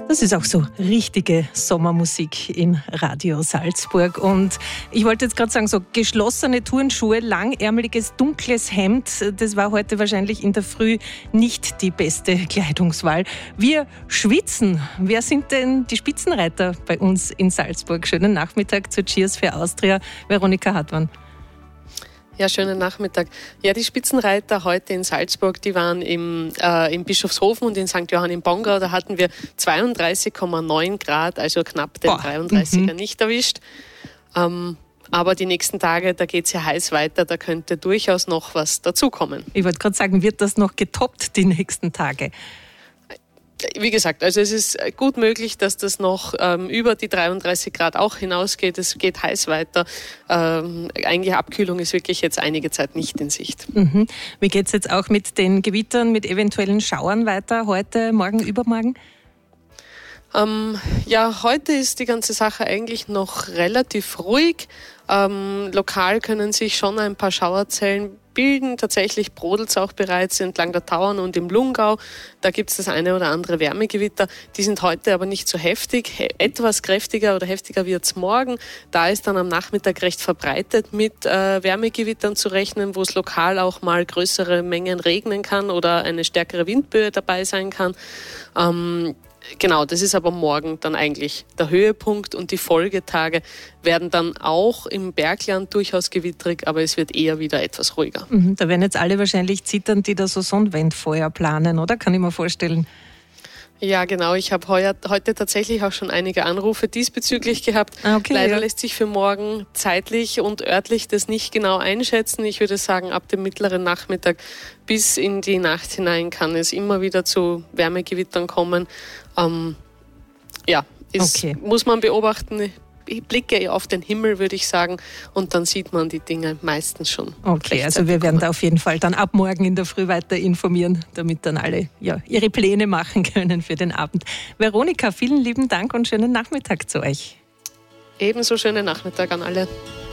Das ist auch so richtige Sommermusik im Radio Salzburg. Und ich wollte jetzt gerade sagen, so geschlossene Turnschuhe, langärmeliges, dunkles Hemd, das war heute wahrscheinlich in der Früh nicht die beste Kleidungswahl. Wir schwitzen. Wer sind denn die Spitzenreiter bei uns in Salzburg? Schönen Nachmittag zur Cheers für Austria, Veronika Hartmann. Ja, schönen Nachmittag. Ja, die Spitzenreiter heute in Salzburg, die waren im Bischofshofen und in St. Johann im Bongau. Da hatten wir 32,9 Grad, also knapp den 33er nicht erwischt. Aber die nächsten Tage, da geht es ja heiß weiter, da könnte durchaus noch was dazukommen. Ich wollte gerade sagen, wird das noch getoppt die nächsten Tage? Wie gesagt, also es ist gut möglich, dass das noch über die 33 Grad auch hinausgeht. Es geht heiß weiter. Eigentlich Abkühlung ist wirklich jetzt einige Zeit nicht in Sicht. Mhm. Wie geht es jetzt auch mit den Gewittern, mit eventuellen Schauern weiter? Heute, morgen, übermorgen? Ja, heute ist die ganze Sache eigentlich noch relativ ruhig. Lokal können sich schon ein paar Schauerzellen bilden. Tatsächlich brodelt es auch bereits entlang der Tauern und im Lungau. Da gibt es das eine oder andere Wärmegewitter. Die sind heute aber nicht so heftig. Etwas kräftiger oder heftiger wird es morgen. Da ist dann am Nachmittag recht verbreitet mit Wärmegewittern zu rechnen, wo es lokal auch mal größere Mengen regnen kann oder eine stärkere Windböe dabei sein kann. Genau, das ist aber morgen dann eigentlich der Höhepunkt und die Folgetage werden dann auch im Bergland durchaus gewitterig, aber es wird eher wieder etwas ruhiger. Da werden jetzt alle wahrscheinlich zittern, die da so Sonnenwendfeuer planen, oder? Kann ich mir vorstellen. Ja, genau. Ich habe heute tatsächlich auch schon einige Anrufe diesbezüglich gehabt. Okay, Leider lässt sich für morgen zeitlich und örtlich das nicht genau einschätzen. Ich würde sagen, ab dem mittleren Nachmittag bis in die Nacht hinein kann es immer wieder zu Wärmegewittern kommen. Muss man beobachten. Ich blicke auf den Himmel, würde ich sagen, und dann sieht man die Dinge meistens schon. Okay, also wir werden da auf jeden Fall dann ab morgen in der Früh weiter informieren, damit dann alle ihre Pläne machen können für den Abend. Veronika, vielen lieben Dank und schönen Nachmittag zu euch. Ebenso schönen Nachmittag an alle.